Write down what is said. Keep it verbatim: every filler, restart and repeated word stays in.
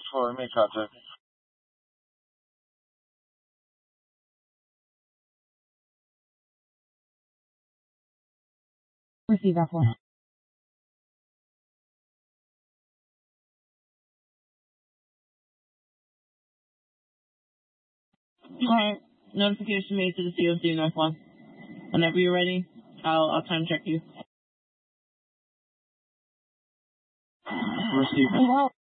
four, make contact. Receive F one. Alright, notification made to the C O C in F one. Whenever you're ready, I'll, I'll time check you. Receive. Well,